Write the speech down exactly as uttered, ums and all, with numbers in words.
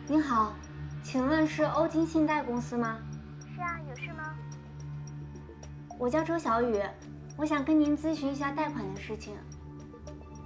您好，请问是欧金信贷公司吗？ 是啊，有事吗？ 我叫周小雨，我想跟您咨询一下贷款的事情。